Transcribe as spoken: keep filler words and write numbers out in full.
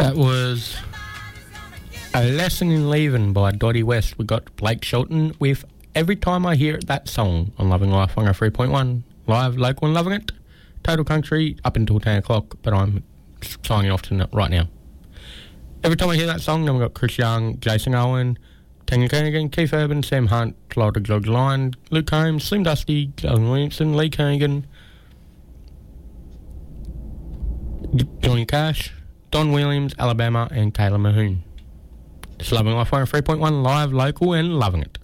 That was A Lesson in Leaving by Dottie West. We got Blake Shelton with Every Time I Hear That Song on Loving Life one oh three point one. Live, local and loving it. Total country up until ten o'clock, but I'm signing off to right now. Every time I hear that song, then we've got Chris Young, Jason Owen, Tanya Kernaghan, Keith Urban, Sam Hunt, Florida George Lyon, Luke Holmes, Slim Dusty, Glenn Williamson, Lee Kernaghan, Johnny Cash, Don Williams, Alabama, and Kayla Mahoon. It's Loving Life one oh three point one, live, local, and loving it.